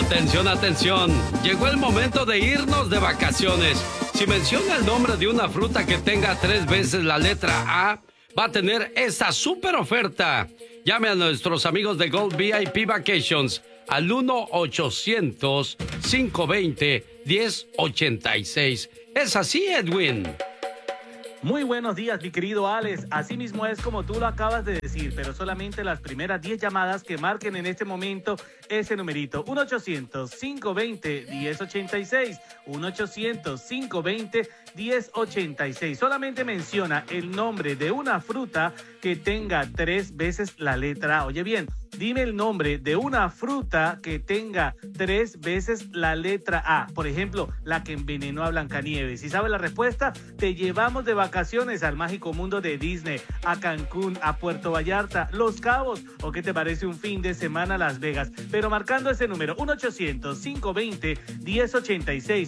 Atención, atención. Llegó el momento de irnos de vacaciones. Si menciona el nombre de una fruta que tenga 3 veces la letra A, va a tener esta super oferta. Llame a nuestros amigos de Gold VIP Vacations al 1-800-520-1086. ¿Es así, Edwin? Muy buenos días, mi querido Alex. Así mismo es como tú lo acabas de decir, pero solamente las primeras 10 llamadas que marquen en este momento ese numerito. 1-800-520-1086. 1-800-520-1086. Solamente menciona el nombre de una fruta que tenga 3 veces la letra A. Oye bien, dime el nombre de una fruta que tenga 3 veces la letra A. Por ejemplo, la que envenenó a Blancanieves. Si sabes la respuesta, te llevamos de vacaciones al mágico mundo de Disney, a Cancún, a Puerto Vallarta, Los Cabos, o qué te parece un fin de semana a Las Vegas. Pero marcando ese número, 1-800-520-1086,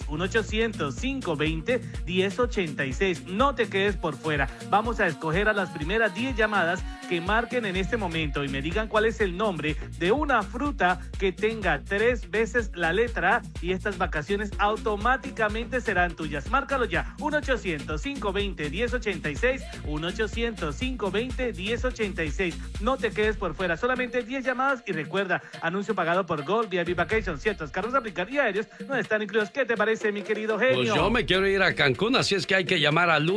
1-800-520-1086. No te quedes por fuera. Vamos a escoger a las primeras 10 llamadas que marquen en este momento y me digan cuál es el nombre de una fruta que tenga 3 veces la letra A, y estas vacaciones automáticamente serán tuyas. Márcalo ya, 1-800-520-1086, 1-800-520-1086. No te quedes por fuera, solamente 10 llamadas y recuerda, anuncio pagado por Gold VIP Vacations. Ciertos carros de aplicar y aéreos no están incluidos. ¿Qué te parece, mi querido genio? Pues yo me quiero ir a Cancún, así es que hay que llamar al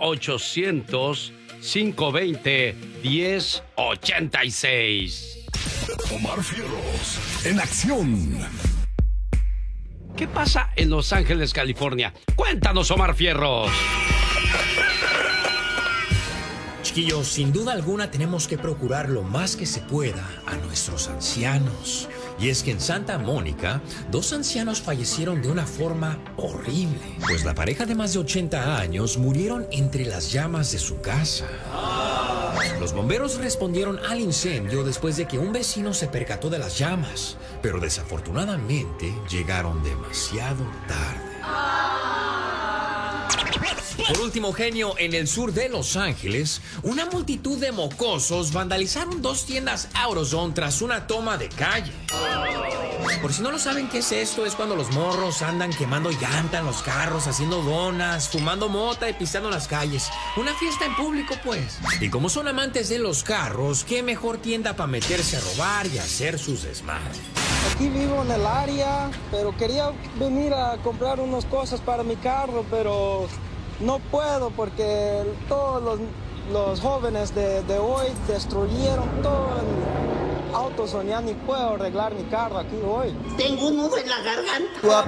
1-800-520-1086. Omar Fierros, en acción. ¿Qué pasa en Los Ángeles, California? Cuéntanos, Omar Fierros. Chiquillos, sin duda alguna tenemos que procurar lo más que se pueda a nuestros ancianos. Y es que en Santa Mónica, 2 ancianos fallecieron de una forma horrible, pues la pareja de más de 80 años murieron entre las llamas de su casa. Los bomberos respondieron al incendio después de que un vecino se percató de las llamas, pero desafortunadamente llegaron demasiado tarde. Por último, genio, en el sur de Los Ángeles, una multitud de mocosos vandalizaron 2 tiendas AutoZone tras una toma de calle. Por si no lo saben qué es esto, es cuando los morros andan quemando llanta en los carros, haciendo donas, fumando mota y pisando las calles. Una fiesta en público, pues. Y como son amantes de los carros, qué mejor tienda para meterse a robar y hacer sus desmadres. Aquí vivo en el área, pero quería venir a comprar unas cosas para mi carro, pero no puedo porque todos los jóvenes de hoy destruyeron todo el AutoZone. Ya ni puedo arreglar mi carro aquí hoy. Tengo un nudo en la garganta.